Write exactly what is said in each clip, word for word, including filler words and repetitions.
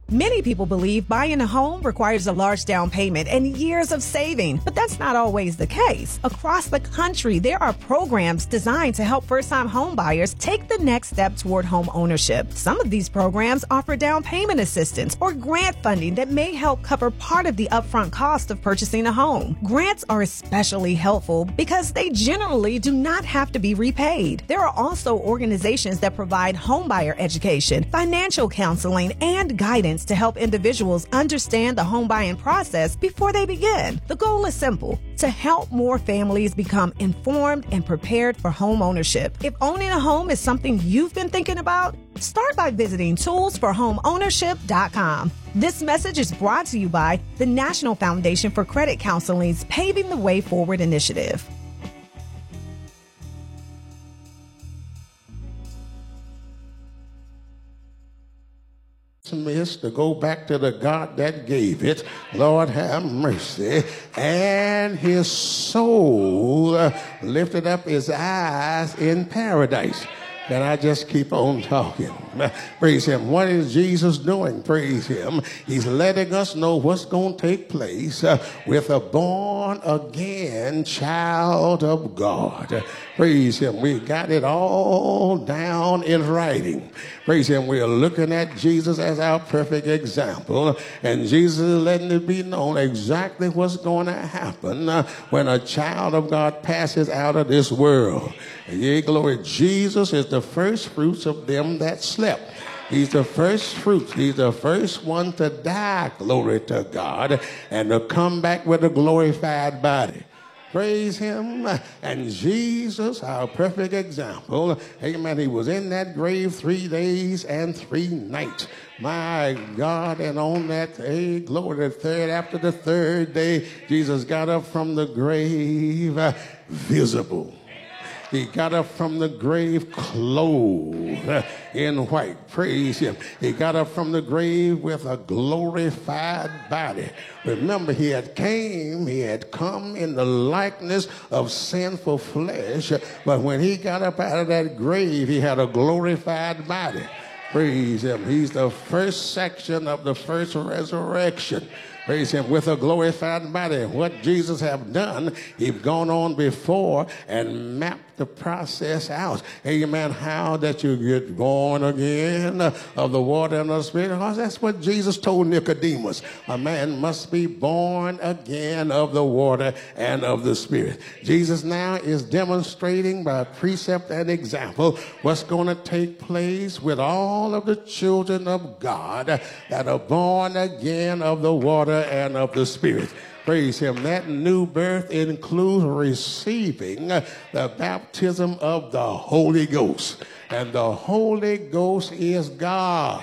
Many people believe buying a home requires a large down payment and years of saving, but that's not always the case. Across the country, there are programs designed to help first-time home buyers take the next step toward home ownership. Some of these programs offer down payment assistance or grant funding that may help cover part of the upfront cost of purchasing a home. Grants are especially helpful because they generally do not have to be repaid. There are also organizations that provide homebuyer education, financial counseling, and guidance to help individuals understand the home buying process before they begin. The goal is simple: to help more families become informed and prepared for home ownership. If owning a home is something you've been thinking about, start by visiting tools for home ownership dot com. This message is brought to you by the National Foundation for Credit Counseling's Paving the Way Forward initiative. To go back to the God that gave it, Lord have mercy, and his soul uh, lifted up his eyes in paradise. Can I just keep on talking? Praise him. What is Jesus doing? Praise him. He's letting us know what's going to take place uh, with a born again child of God. Praise him. We got it all down in writing. Praise him. We are looking at Jesus as our perfect example, and Jesus is letting it be known exactly what's going to happen uh, when a child of God passes out of this world. Yea, glory. Jesus is the first fruits of them that slept. He's the first fruits. He's the first one to die, glory to God, and to come back with a glorified body. Praise him. And Jesus, our perfect example, amen, he was in that grave three days and three nights. My God, and on that day, glory, the third, after the third day, Jesus got up from the grave uh, visible. He got up from the grave clothed in white. Praise him. He got up from the grave with a glorified body. Remember, he had came, he had come in the likeness of sinful flesh, but when he got up out of that grave, he had a glorified body. Praise him. He's the first section of the first resurrection. Praise him, with a glorified body. What Jesus have done, he's gone on before and mapped the process out. Amen. How that you get born again of the water and the Spirit. Because that's what Jesus told Nicodemus. A man must be born again of the water and of the Spirit. Jesus now is demonstrating by precept and example what's going to take place with all of the children of God that are born again of the water and of the Spirit. Praise him. That new birth includes receiving the baptism of the Holy Ghost. And the Holy Ghost is God.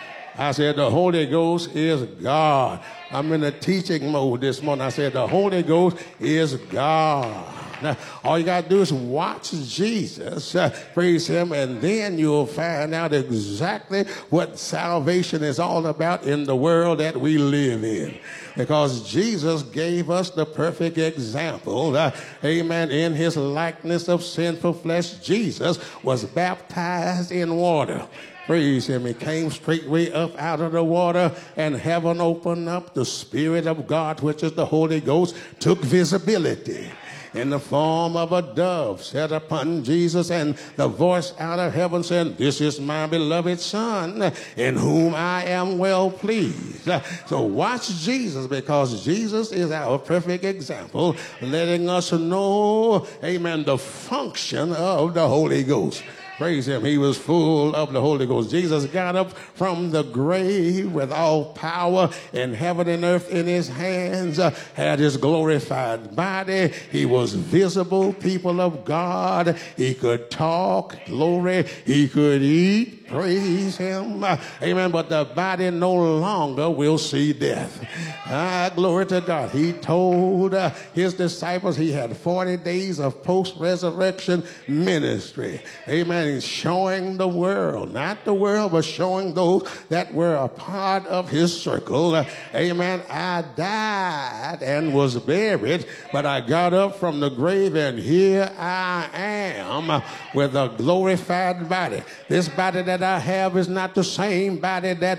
I said the Holy Ghost is God. I'm in a teaching mode this morning. I said the Holy Ghost is God. Now, all you got to do is watch Jesus, uh, praise him, and then you'll find out exactly what salvation is all about in the world that we live in. Because Jesus gave us the perfect example, uh, amen, in his likeness of sinful flesh. Jesus was baptized in water. Praise him. He came straightway up out of the water, and heaven opened up. The Spirit of God, which is the Holy Ghost, took visibility in the form of a dove set upon Jesus, and the voice out of heaven said, "This is my beloved Son, in whom I am well pleased." So watch Jesus, because Jesus is our perfect example, letting us know, amen, the function of the Holy Ghost. Praise him. He was full of the Holy Ghost. Jesus got up from the grave with all power in heaven and earth in his hands, uh, had his glorified body. He was visible, people of God. He could talk, glory. He could eat. Praise him. Uh, amen. But the body no longer will see death. Ah, glory to God. He told uh, his disciples he had forty days of post-resurrection ministry. Amen. He's showing the world, not the world, but showing those that were a part of his circle. Uh, amen. I died and was buried, but I got up from the grave, and here I am with a glorified body. This body that I have is not the same body that